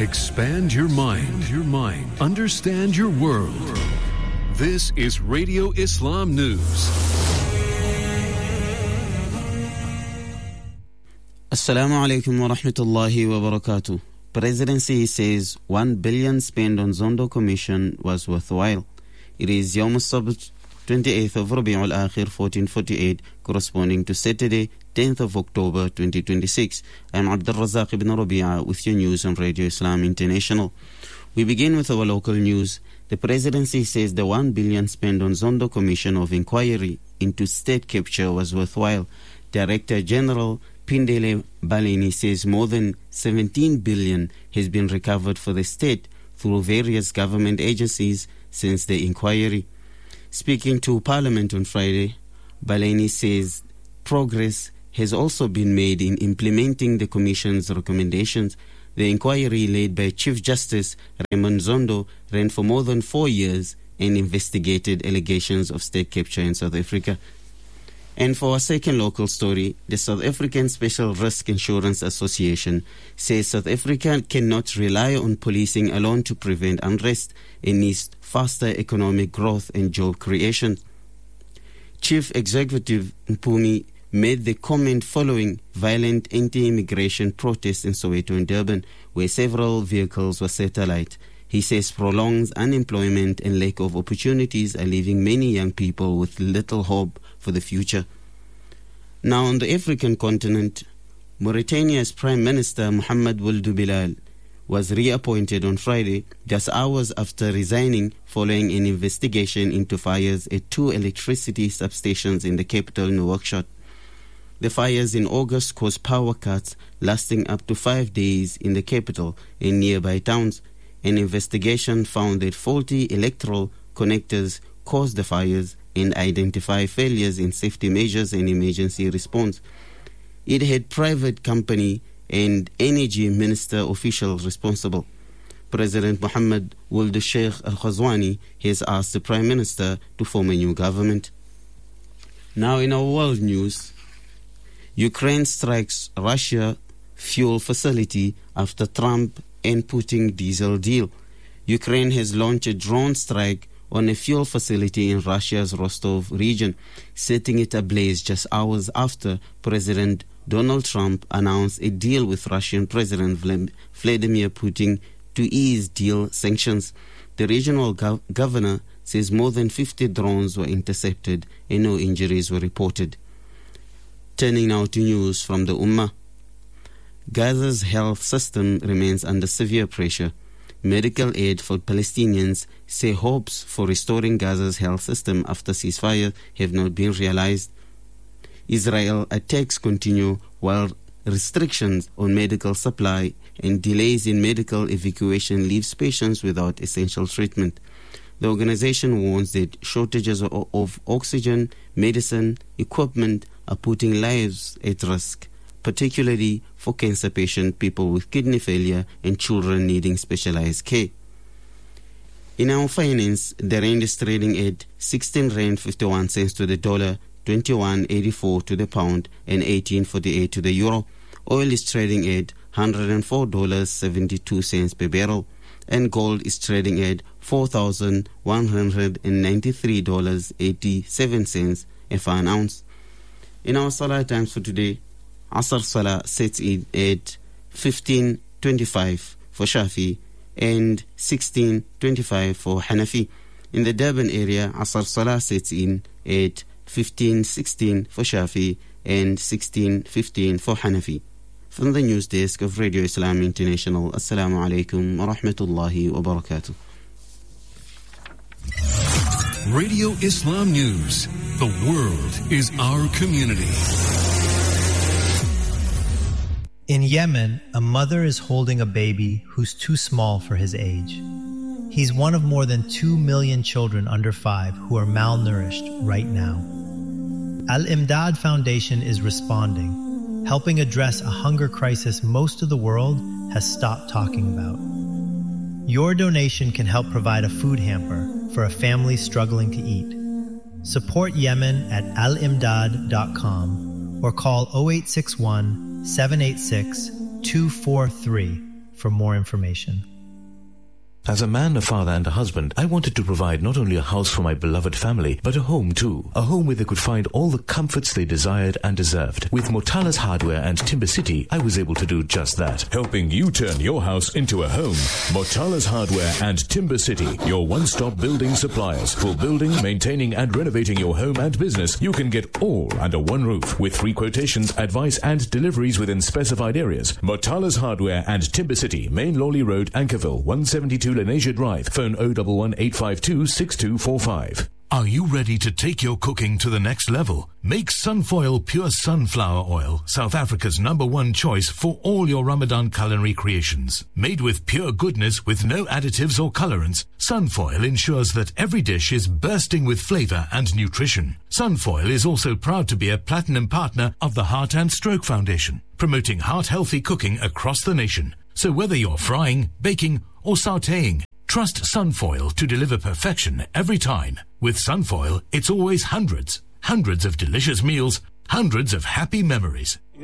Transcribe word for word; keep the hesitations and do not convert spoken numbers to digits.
Expand your mind. Your mind. Understand your world. This is Radio Islam News. Assalamu alaikum wa rahmatullahi wa barakatuh. Presidency says one billion spent on Zondo Commission was worthwhile. It is Yawm al-Sabt, twenty-eighth of Rabi' al-Akhir, fourteen forty-eight, corresponding to Saturday, tenth of October, twenty twenty-six. I am Abdul Razak ibn Rabi'a with your news on Radio Islam International. We begin with our local news. The presidency says the one billion spent on Zondo Commission of Inquiry into state capture was worthwhile. Director General Pindele Baleni says more than seventeen billion has been recovered for the state through various government agencies since the inquiry. Speaking to Parliament on Friday, Baleni says progress has also been made in implementing the Commission's recommendations. The inquiry led by Chief Justice Raymond Zondo ran for more than four years and investigated allegations of state capture in South Africa. And for our second local story, the South African Special Risk Insurance Association says South Africa cannot rely on policing alone to prevent unrest and needs faster economic growth and job creation. Chief Executive Mpumi made the comment following violent anti-immigration protests in Soweto and Durban, where several vehicles were set alight. He says prolonged unemployment and lack of opportunities are leaving many young people with little hope for the future. Now on the African continent, Mauritania's Prime Minister Mohamed Ould Bilal was reappointed on Friday, just hours after resigning following an investigation into fires at two electricity substations in the capital Nouakchott. The fires in August caused power cuts lasting up to five days in the capital and nearby towns. An investigation found that faulty electrical connectors caused the fires and identified failures in safety measures and emergency response. It had private company and energy minister officials responsible. President Mohammed Ould Sheikh Al Ghazouani has asked the Prime Minister to form a new government. Now in our world news, Ukraine strikes Russia fuel facility after Trump and Putin diesel deal. Ukraine has launched a drone strike on a fuel facility in Russia's Rostov region, setting it ablaze just hours after President Donald Trump announced a deal with Russian President Vladimir Putin to ease deal sanctions. The regional gov- governor says more than fifty drones were intercepted and no injuries were reported. Turning now to news from the Ummah. Gaza's health system remains under severe pressure. Medical aid for Palestinians say hopes for restoring Gaza's health system after ceasefire have not been realized. Israel attacks continue while restrictions on medical supply and delays in medical evacuation leaves patients without essential treatment. The organization warns that shortages of, of oxygen, medicine, equipment are putting lives at risk, particularly for cancer patients, people with kidney failure, and children needing specialized care. In our finance, the rand is trading at sixteen rand fifty-one cents to the dollar, twenty-one eighty-four to the pound, and eighteen forty-eight to the euro. Oil is trading at one hundred four dollars and seventy-two cents per barrel, and gold is trading at four thousand one hundred ninety-three dollars and eighty-seven cents for an ounce. In our Salah times for today, Asr Salah sets in at fifteen twenty-five for Shafi and sixteen twenty-five for Hanafi. In the Durban area, Asr Salah sets in at fifteen sixteen for Shafi and sixteen fifteen for Hanafi. From the news desk of Radio Islam International, Assalamu alaikum wa rahmatullahi wa barakatuh. Radio Islam News. The world is our community. In Yemen, a mother is holding a baby who's too small for his age. He's one of more than two million children under five who are malnourished right now. Al-Imdad Foundation is responding, helping address a hunger crisis most of the world has stopped talking about. Your donation can help provide a food hamper for a family struggling to eat. Support Yemen at al imdad dot com or call oh eight six one, seven eight six, two four three for more information. As a man, a father and a husband, I wanted to provide not only a house for my beloved family, but a home too. A home where they could find all the comforts they desired and deserved. With Motala's Hardware and Timber City, I was able to do just that. Helping you turn your house into a home. Motala's Hardware and Timber City, your one-stop building suppliers. For building, maintaining and renovating your home and business, you can get all under one roof. With free quotations, advice and deliveries within specified areas. Motala's Hardware and Timber City, Main Lawley Road, Ankerville, one seventy-two Lenasia Drive. Phone oh one one, eight five two, six two four five. Are you ready to take your cooking to the next level? Make Sunfoil Pure Sunflower Oil, South Africa's number one choice for all your Ramadan culinary creations. Made with pure goodness with no additives or colorants, Sunfoil ensures that every dish is bursting with flavor and nutrition. Sunfoil is also proud to be a platinum partner of the Heart and Stroke Foundation, promoting heart-healthy cooking across the nation. So whether you're frying, baking, or sautéing, trust Sunfoil to deliver perfection every time. With Sunfoil, it's always hundreds, hundreds of delicious meals, hundreds of happy memories.